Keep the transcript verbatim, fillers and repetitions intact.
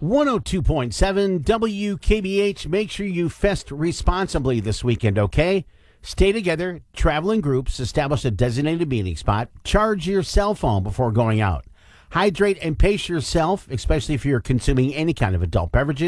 one oh two point seven W K B H. Make sure you fest responsibly this weekend, okay? Stay together, travel in groups, establish a designated meeting spot, charge your cell phone before going out. Hydrate and pace yourself, especially if you're consuming any kind of adult beverages.